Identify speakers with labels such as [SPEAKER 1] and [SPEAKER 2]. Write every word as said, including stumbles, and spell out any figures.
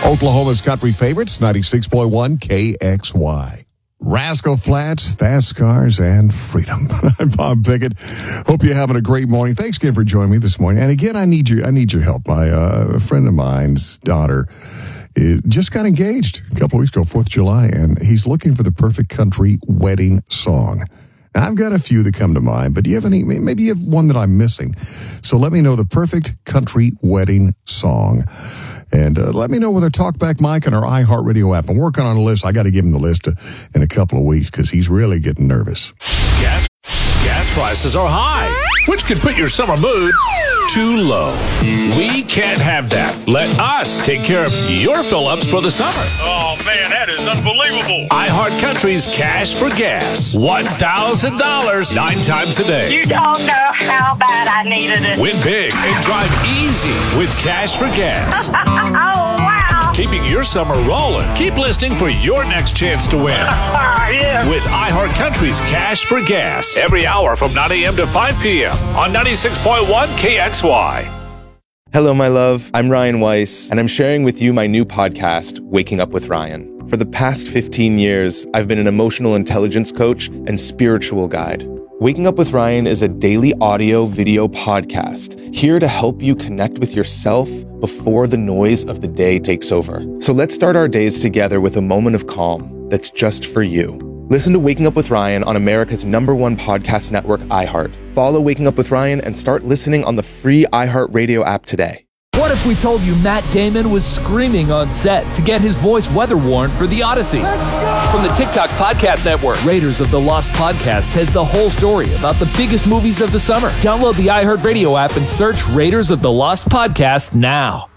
[SPEAKER 1] Oklahoma's country favorites, ninety-six point one K X Y. Rascal Flats, fast cars, and freedom. I'm Bob Pickett. Hope you're having a great morning. Thanks again for joining me this morning. And again, I need your I need your help. My uh, a friend of mine's daughter is, just got engaged a couple of weeks ago, fourth of July, and he's looking for the perfect country wedding song. Now, I've got a few that come to mind, but do you have any? Maybe you have one that I'm missing. So let me know the perfect country wedding song. And uh, let me know whether Talkback Mike and our iHeartRadio app. I'm working on a list. I got to give him the list uh, in a couple of weeks because he's really getting nervous.
[SPEAKER 2] Gas, gas prices are high, which could put your summer mood too low. We can't have that. Let us take care of your fill-ups for the summer.
[SPEAKER 3] Oh, man, that is unbelievable.
[SPEAKER 2] iHeart Country's Cash for Gas. one thousand dollars nine times a day.
[SPEAKER 4] You don't know how bad I needed it.
[SPEAKER 2] Win big and drive easy with Cash for Gas.
[SPEAKER 4] Oh, wow.
[SPEAKER 2] Keeping your summer rolling. Keep listening for your next chance to win.
[SPEAKER 4] Yeah.
[SPEAKER 2] With iHeart Country's Cash for Gas. Every hour from nine a.m. to five p.m. on ninety-six point one K X Y.
[SPEAKER 5] Hello, my love. I'm Ryan Weiss, and I'm sharing with you my new podcast, Waking Up with Ryan. For the past fifteen years, I've been an emotional intelligence coach and spiritual guide. Waking Up with Ryan is a daily audio video podcast here to help you connect with yourself before the noise of the day takes over. So let's start our days together with a moment of calm that's just for you. Listen to Waking Up with Ryan on America's number one podcast network, iHeart. Follow Waking Up with Ryan and start listening on the free iHeartRadio app today.
[SPEAKER 6] What if we told you Matt Damon was screaming on set to get his voice weather-worn for The Odyssey? From the TikTok Podcast Network, Raiders of the Lost Podcast has the whole story about the biggest movies of the summer. Download the iHeartRadio app and search Raiders of the Lost Podcast now.